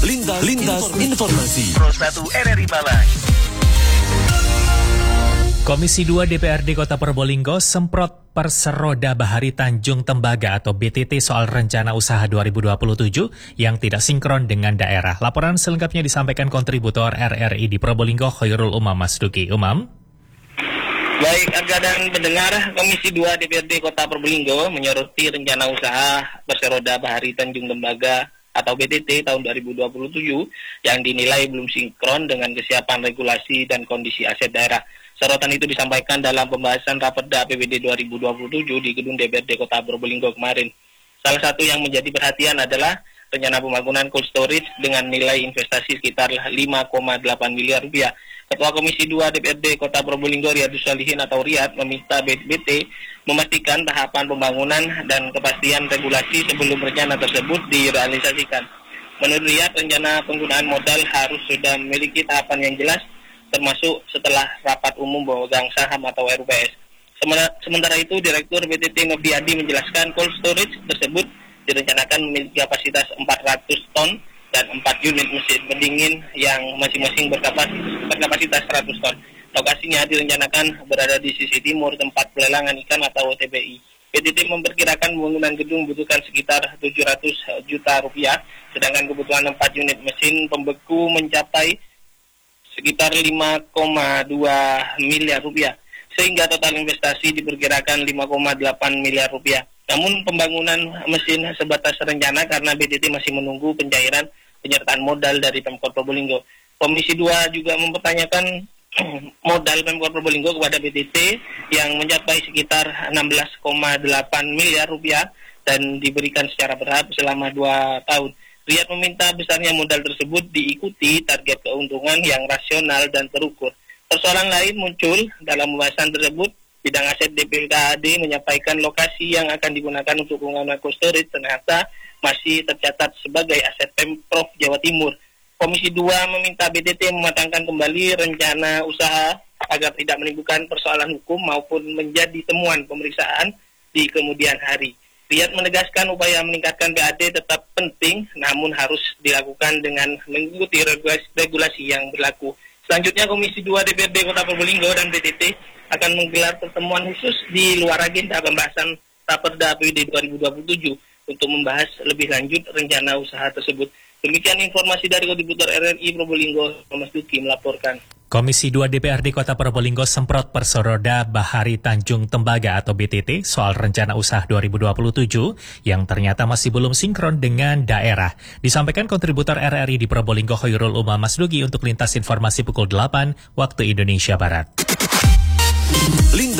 Lintas Informasi Pro 1 RRI Malang. Komisi 2 DPRD Kota Probolinggo semprot Perseroda Bahari Tanjung Tembaga atau BTT soal rencana usaha 2027 yang tidak sinkron dengan daerah. Laporan selengkapnya disampaikan kontributor RRI di Probolinggo, Khairul Umam Masduki. Umam. Baik, harga dan pendengar, Komisi 2 DPRD Kota Probolinggo menyoroti rencana usaha Perseroda Bahari Tanjung Tembaga atau BTT tahun 2027 yang dinilai belum sinkron dengan kesiapan regulasi dan kondisi aset daerah. Sorotan itu disampaikan dalam pembahasan Raperda APBD 2027 di Gedung DPRD Kota Probolinggo kemarin. Salah satu yang menjadi perhatian adalah rencana pembangunan cold storage dengan nilai investasi sekitar 5,8 miliar rupiah. Ketua Komisi 2 DPRD Kota Probolinggo Riyadus Salihin atau Riyad meminta BT memastikan tahapan pembangunan dan kepastian regulasi sebelum rencana tersebut direalisasikan. Menurut Riyad, rencana penggunaan modal harus sudah memiliki tahapan yang jelas, termasuk setelah rapat umum pemegang saham atau RUPS. Sementara itu, Direktur BTT Noviadi menjelaskan cold storage tersebut direncanakan memiliki kapasitas 400 ton dan 4 unit mesin pendingin yang masing-masing berkapasitas 100 ton. Lokasinya direncanakan berada di sisi timur tempat pelelangan ikan atau TPI. PTT memperkirakan pembangunan gedung membutuhkan sekitar 700 juta rupiah, sedangkan kebutuhan 4 unit mesin pembeku mencapai sekitar 5,2 miliar rupiah, sehingga total investasi diperkirakan 5,8 miliar rupiah. Namun pembangunan mesin sebatas rencana karena BTT masih menunggu pencairan penyertaan modal dari Pemkot Probolinggo. Komisi 2 juga mempertanyakan modal Pemkot Probolinggo kepada BTT yang mencapai sekitar 16,8 miliar rupiah dan diberikan secara bertahap selama 2 tahun. Riyad meminta besarnya modal tersebut diikuti target keuntungan yang rasional dan terukur. Persoalan lain muncul dalam pembahasan tersebut. Bidang aset DPKAD menyampaikan lokasi yang akan digunakan untuk pembangunan cold storage ternyata masih tercatat sebagai aset Pemprov Jawa Timur. Komisi 2 meminta BTT mematangkan kembali rencana usaha agar tidak menimbulkan persoalan hukum maupun menjadi temuan pemeriksaan di kemudian hari. Riyad menegaskan upaya meningkatkan BAD tetap penting, namun harus dilakukan dengan mengikuti regulasi yang berlaku. Selanjutnya, Komisi 2 DPRD Kota Probolinggo dan BTT akan menggelar pertemuan khusus di luar agenda pembahasan Raperda APBD 2027 untuk membahas lebih lanjut rencana usaha tersebut. Demikian informasi dari kontributor RRI Probolinggo, Mas Duki melaporkan. Komisi 2 DPRD Kota Probolinggo semprot Perseroda Bahari Tanjung Tembaga atau BTT soal rencana usaha 2027 yang ternyata masih belum sinkron dengan daerah. Disampaikan kontributor RRI di Probolinggo Khairul Umam Masduki untuk lintas informasi pukul 8 waktu Indonesia Barat.